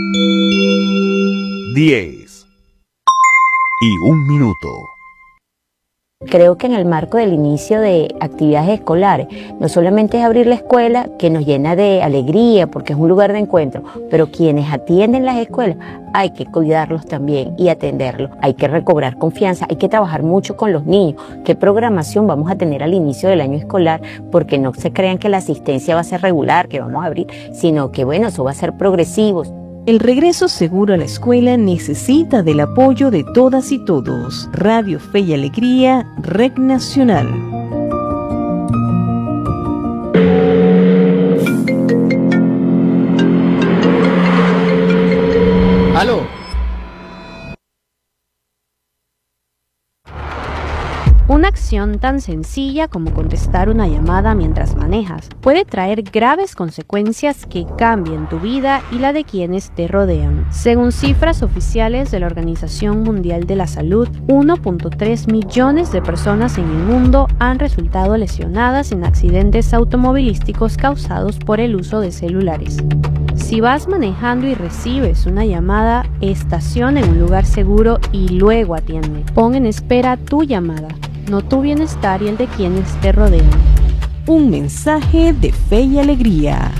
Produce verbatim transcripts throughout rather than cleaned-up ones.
diez y un minuto. Creo que en el marco del inicio de actividades escolares, no solamente es abrir la escuela, que nos llena de alegría porque es un lugar de encuentro, pero quienes atienden las escuelas hay que cuidarlos también y atenderlos. Hay que recobrar confianza, hay que trabajar mucho con los niños. ¿Qué programación vamos a tener al inicio del año escolar? Porque no se crean que la asistencia va a ser regular, que vamos a abrir, sino que bueno, eso va a ser progresivo. El regreso seguro a la escuela necesita del apoyo de todas y todos. Radio Fe y Alegría, Red Nacional. ¡Aló! Una acción tan sencilla como contestar una llamada mientras manejas puede traer graves consecuencias que cambien tu vida y la de quienes te rodean. Según cifras oficiales de la Organización Mundial de la Salud, uno punto tres millones de personas en el mundo han resultado lesionadas en accidentes automovilísticos causados por el uso de celulares. Si vas manejando y recibes una llamada, estaciona en un lugar seguro y luego atiende. Pon en espera tu llamada, no tu bienestar y el de quienes te rodean. Un mensaje de Fe y Alegría.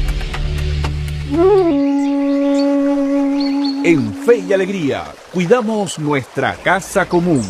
En Fe y Alegría, cuidamos nuestra casa común.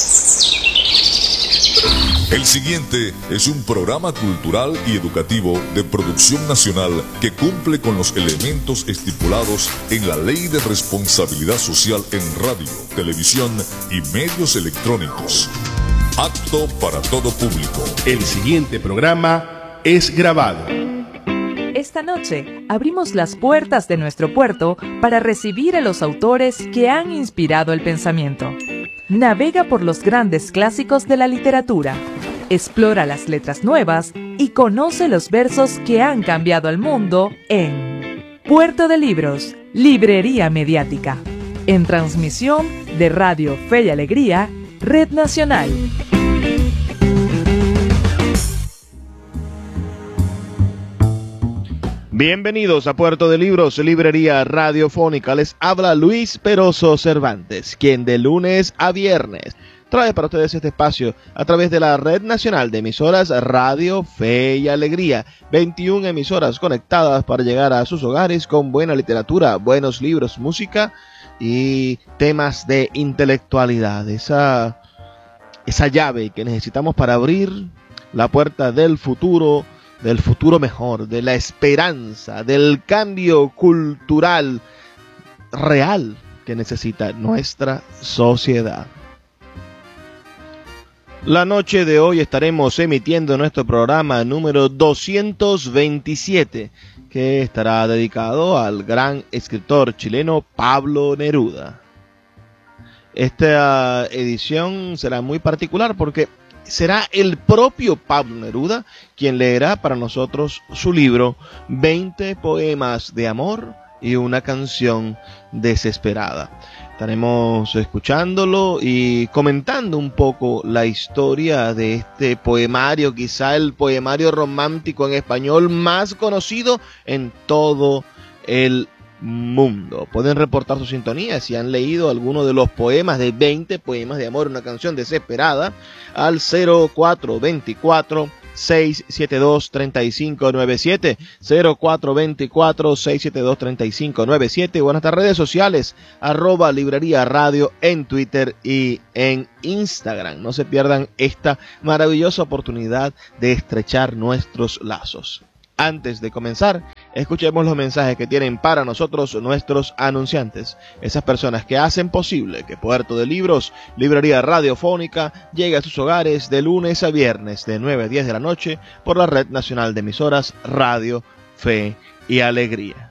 El siguiente es un programa cultural y educativo de producción nacional que cumple con los elementos estipulados en la Ley de Responsabilidad Social en radio, televisión y medios electrónicos. Apto para todo público. El siguiente programa es grabado. Esta noche abrimos las puertas de nuestro puerto para recibir a los autores que han inspirado el pensamiento. Navega por los grandes clásicos de la literatura, explora las letras nuevas y conoce los versos que han cambiado al mundo en Puerto de Libros, Librería Mediática, en transmisión de Radio Fe y Alegría, Red Nacional. Bienvenidos a Puerto de Libros, Librería Radiofónica. Les habla Luis Peroso Cervantes, quien de lunes a viernes trae para ustedes este espacio a través de la Red Nacional de Emisoras Radio Fe y Alegría. veintiuna emisoras conectadas para llegar a sus hogares con buena literatura, buenos libros, música y temas de intelectualidad. Esa, esa llave que necesitamos para abrir la puerta del futuro, del futuro mejor, de la esperanza, del cambio cultural real que necesita nuestra sociedad. La noche de hoy estaremos emitiendo nuestro programa número doscientos veintisiete, que estará dedicado al gran escritor chileno Pablo Neruda. Esta edición será muy particular porque será el propio Pablo Neruda quien leerá para nosotros su libro veinte poemas de amor y una canción desesperada. Estaremos escuchándolo y comentando un poco la historia de este poemario, quizá el poemario romántico en español más conocido en todo el mundo. Pueden reportar su sintonía si han leído alguno de los poemas de veinte poemas de amor, una canción desesperada, al cero cuatro veinticuatro, seiscientos setenta y dos, treinta y cinco noventa y siete, cero cuatro veinticuatro, seiscientos setenta y dos, treinta y cinco noventa y siete, o en nuestras redes sociales, arroba Librería Radio en Twitter y en Instagram. No se pierdan esta maravillosa oportunidad de estrechar nuestros lazos. Antes de comenzar, escuchemos los mensajes que tienen para nosotros nuestros anunciantes, esas personas que hacen posible que Puerto de Libros, Librería Radiofónica, llegue a sus hogares de lunes a viernes de nueve a diez de la noche por la Red Nacional de Emisoras Radio Fe y Alegría.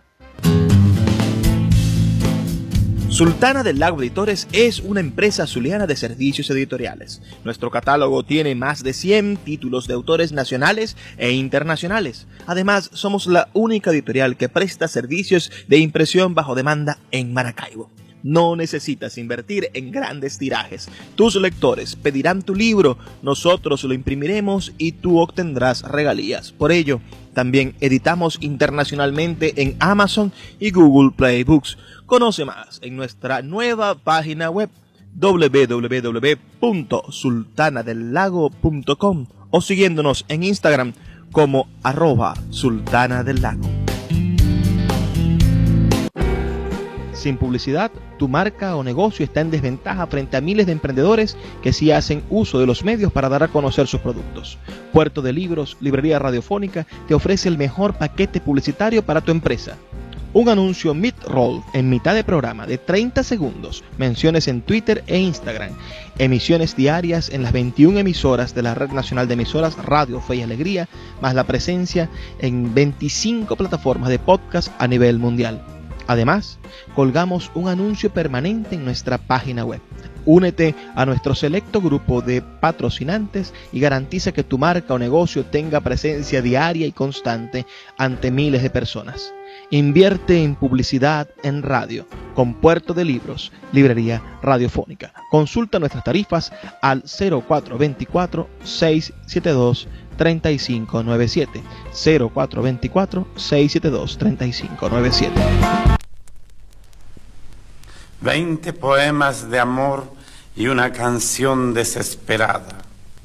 Sultana del Lago Editores es una empresa zuliana de servicios editoriales. Nuestro catálogo tiene más de cien títulos de autores nacionales e internacionales. Además, somos la única editorial que presta servicios de impresión bajo demanda en Maracaibo. No necesitas invertir en grandes tirajes. Tus lectores pedirán tu libro, nosotros lo imprimiremos y tú obtendrás regalías. Por ello, también editamos internacionalmente en Amazon y Google Play Books. Conoce más en nuestra nueva página web doble u doble u doble u punto sultana del lago punto com o siguiéndonos en Instagram como arroba sultana del lago. Sin publicidad, tu marca o negocio está en desventaja frente a miles de emprendedores que sí hacen uso de los medios para dar a conocer sus productos. Puerto de Libros, Librería Radiofónica, te ofrece el mejor paquete publicitario para tu empresa. Un anuncio mid-roll en mitad de programa de treinta segundos, menciones en Twitter e Instagram, emisiones diarias en las veintiuna emisoras de la Red Nacional de Emisoras Radio Fe y Alegría, más la presencia en veinticinco plataformas de podcast a nivel mundial. Además, colgamos un anuncio permanente en nuestra página web. Únete a nuestro selecto grupo de patrocinantes y garantiza que tu marca o negocio tenga presencia diaria y constante ante miles de personas. Invierte en publicidad en radio con Puerto de Libros, Librería Radiofónica. Consulta nuestras tarifas al cero cuatro dos cuatro, seis siete dos, tres cinco nueve siete, cero cuatro dos cuatro, seis siete dos, tres cinco nueve siete. Veinte poemas de amor y una canción desesperada.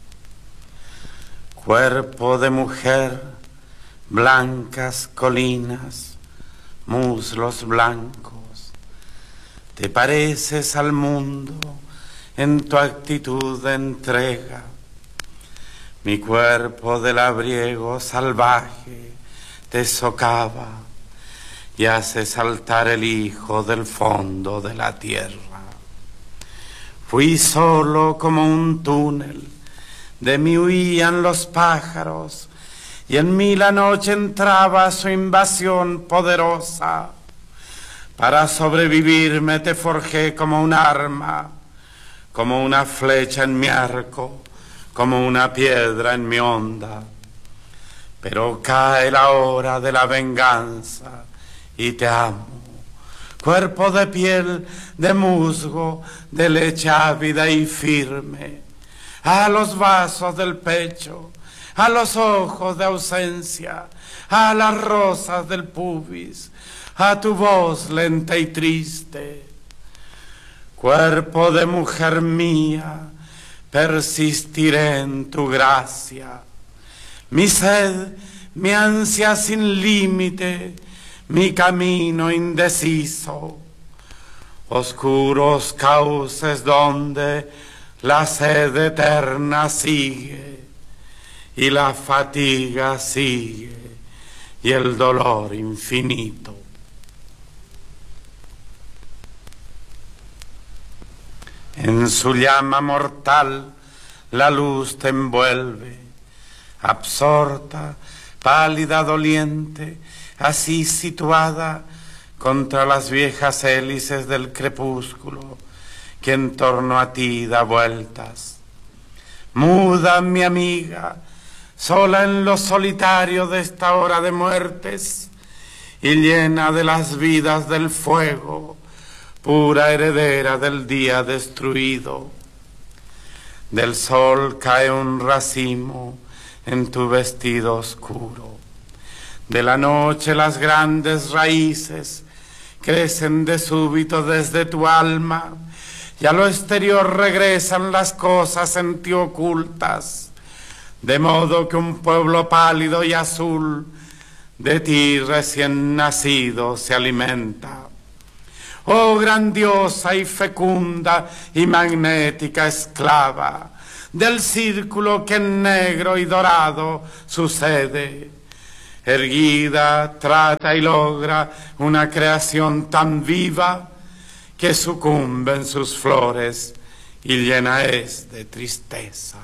Cuerpo de mujer, blancas colinas, muslos blancos. Te pareces al mundo en tu actitud de entrega. Mi cuerpo de labriego salvaje te socava y hace saltar el hijo del fondo de la tierra. Fui solo como un túnel, de mí huían los pájaros, y en mí la noche entraba su invasión poderosa. Para sobrevivir me te forjé como un arma, como una flecha en mi arco, como una piedra en mi onda. Pero cae la hora de la venganza, y te amo, cuerpo de piel, de musgo, de leche ávida y firme, a los vasos del pecho, a los ojos de ausencia, a las rosas del pubis, a tu voz lenta y triste. Cuerpo de mujer mía, persistiré en tu gracia. Mi sed, mi ansia sin límite, mi camino indeciso, oscuros cauces donde la sed eterna sigue y la fatiga sigue y el dolor infinito. En su llama mortal la luz te envuelve, absorta, pálida, doliente, así situada contra las viejas hélices del crepúsculo que en torno a ti da vueltas. Muda, mi amiga, sola en lo solitario de esta hora de muertes y llena de las vidas del fuego, pura heredera del día destruido. Del sol cae un racimo en tu vestido oscuro. De la noche las grandes raíces crecen de súbito desde tu alma y a lo exterior regresan las cosas en ti ocultas, de modo que un pueblo pálido y azul de ti recién nacido se alimenta. Oh grandiosa y fecunda y magnética esclava del círculo que en negro y dorado sucede, erguida, trata y logra una creación tan viva que sucumbe en sus flores y llena es de tristeza.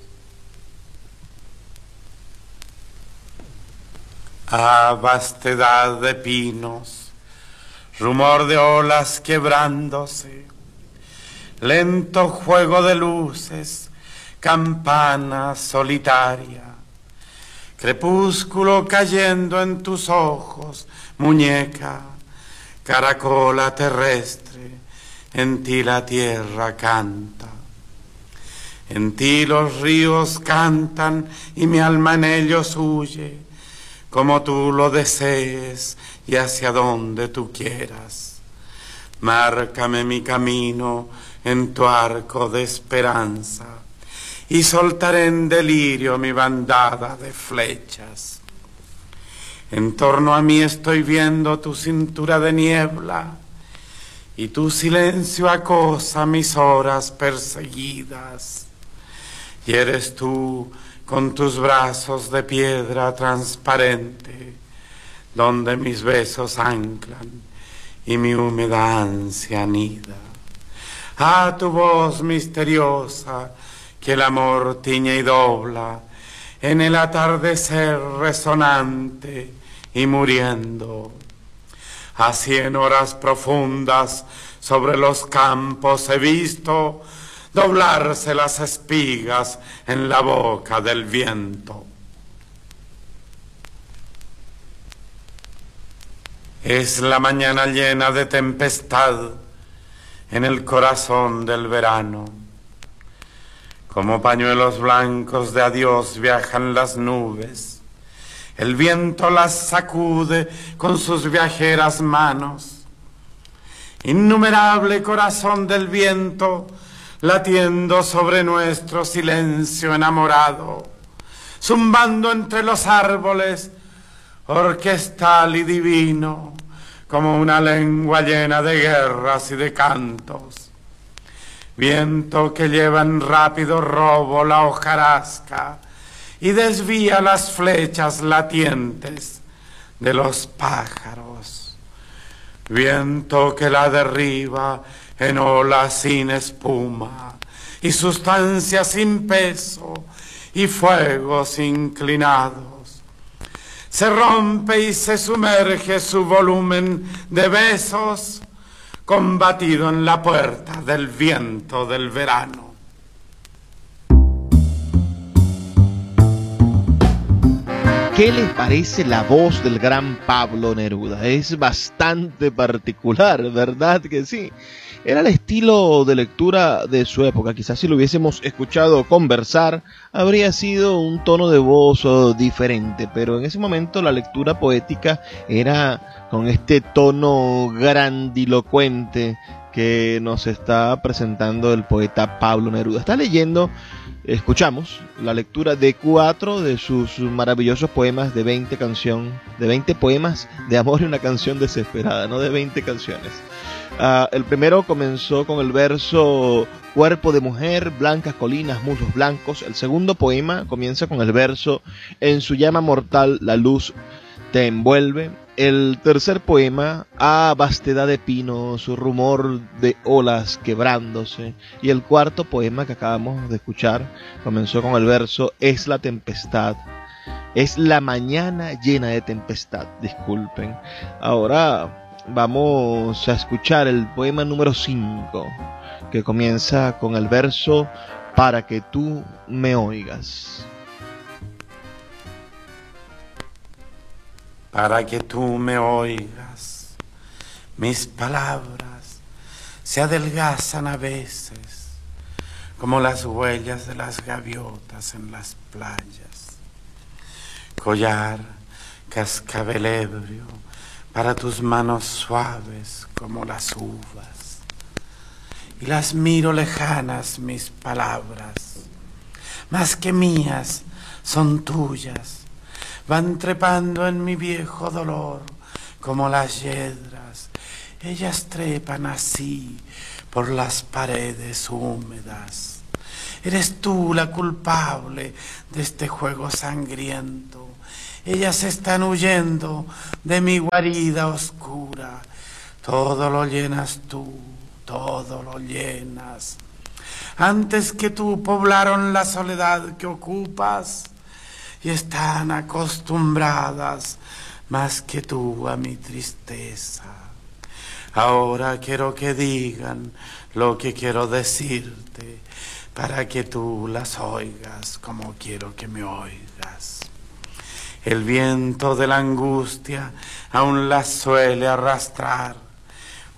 Ah, vastedad de pinos, rumor de olas quebrándose, lento juego de luces, campana solitaria, crepúsculo cayendo en tus ojos, muñeca, caracola terrestre, en ti la tierra canta. En ti los ríos cantan y mi alma en ellos huye, como tú lo desees y hacia donde tú quieras. Márcame mi camino en tu arco de esperanza y soltaré en delirio mi bandada de flechas. En torno a mí estoy viendo tu cintura de niebla y tu silencio acosa mis horas perseguidas. Y eres tú con tus brazos de piedra transparente, donde mis besos anclan y mi húmeda ansia anida. Ah, tu voz misteriosa que el amor tiñe y dobla en el atardecer resonante y muriendo. A cien horas profundas sobre los campos he visto doblarse las espigas en la boca del viento. Es la mañana llena de tempestad en el corazón del verano. Como pañuelos blancos de adiós viajan las nubes. El viento las sacude con sus viajeras manos. Innumerable corazón del viento, latiendo sobre nuestro silencio enamorado, zumbando entre los árboles, orquestal y divino, como una lengua llena de guerras y de cantos. Viento que lleva en rápido robo la hojarasca y desvía las flechas latientes de los pájaros. Viento que la derriba en olas sin espuma y sustancia sin peso y fuegos inclinados. Se rompe y se sumerge su volumen de besos, combatido en la puerta del viento del verano. ¿Qué les parece la voz del gran Pablo Neruda? Es bastante particular, ¿verdad que sí? Era el estilo de lectura de su época. Quizás si lo hubiésemos escuchado conversar, habría sido un tono de voz oh, diferente, pero en ese momento la lectura poética era con este tono grandilocuente que nos está presentando el poeta Pablo Neruda. Está leyendo, escuchamos la lectura de cuatro de sus maravillosos poemas de veinte canción, de veinte poemas de amor y una canción desesperada, no de veinte canciones. Uh, el primero comenzó con el verso cuerpo de mujer, blancas colinas, muslos blancos. El segundo poema comienza con el verso en su llama mortal la luz te envuelve. El tercer poema, ah, vastedad de pinos, rumor de olas quebrándose. Y el cuarto poema que acabamos de escuchar comenzó con el verso es la tempestad. Es la mañana llena de tempestad, disculpen. Ahora vamos a escuchar el poema número cinco, que comienza con el verso para que tú me oigas. Para que tú me oigas, mis palabras se adelgazan a veces, como las huellas de las gaviotas en las playas. Collar, cascabel ebrio, para tus manos suaves como las uvas. Y las miro lejanas mis palabras, más que mías son tuyas. Van trepando en mi viejo dolor como las yedras. Ellas trepan así por las paredes húmedas. Eres tú la culpable de este juego sangriento. Ellas están huyendo de mi guarida oscura. Todo lo llenas tú, todo lo llenas. Antes que tú poblaron la soledad que ocupas y están acostumbradas más que tú a mi tristeza. Ahora quiero que digan lo que quiero decirte para que tú las oigas como quiero que me oigas. El viento de la angustia aún las suele arrastrar,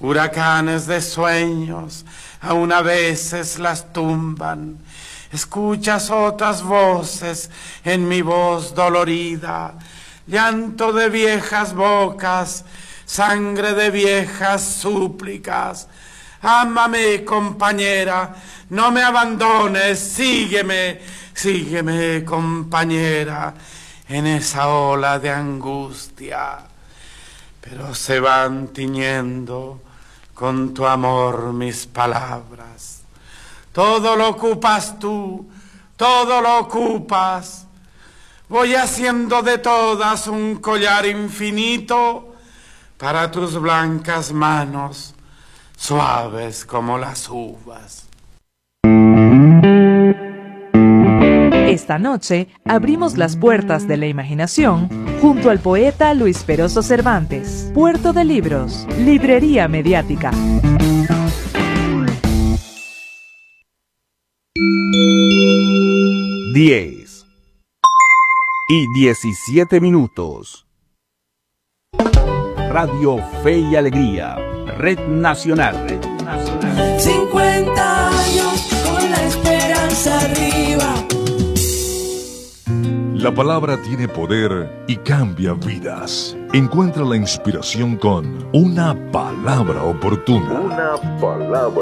huracanes de sueños, aún a veces las tumban. Escuchas otras voces en mi voz dolorida, llanto de viejas bocas, sangre de viejas súplicas. Ámame, compañera, no me abandones, sígueme, sígueme, compañera, en esa ola de angustia. Pero se van tiñendo con tu amor mis palabras. Todo lo ocupas tú, todo lo ocupas. Voy haciendo de todas un collar infinito para tus blancas manos, suaves como las uvas. Esta noche abrimos las puertas de la imaginación junto al poeta Luis Peroso Cervantes. Puerto de Libros, Librería Mediática. diez y diecisiete minutos. Radio Fe y Alegría, Red Nacional. Red Nacional. cincuenta años con la esperanza arriba. La palabra tiene poder y cambia vidas. Encuentra la inspiración con una palabra oportuna. Una palabra